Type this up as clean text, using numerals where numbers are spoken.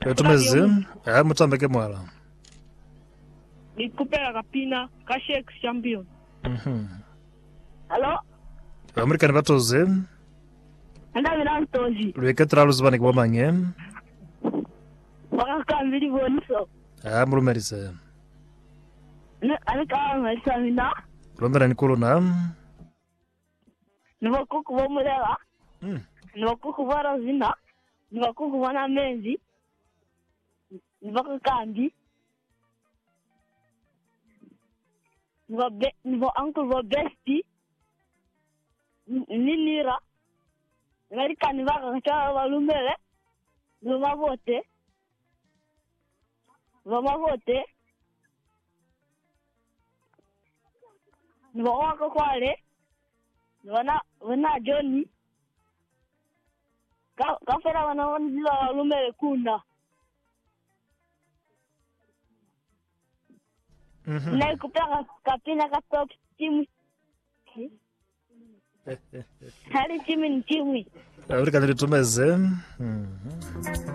Tumeze. Mutambe mwala. Nikupela kapina Kashex champion. Hello? Amerikani batoze. Anda mirantozi. Lweke tralos bani kwa mange. Wakakambili boniso. Mulumerise. Alika marisa mina. Lomera nikolo na. Niwakuku bomulela. Niwakuku bara zina. Niwakuku bana menzi. Niwakakambi. Niwa uncle wa besti. Ninira. Amerika niwaka kacha walumele. Niwa vote. Niwa waka kwale. Wana Johnny. Kafera wana wanzila walumele kunda. Na kupeka kapina ka top team. Hali timu ni timu. Amerikani tumeze.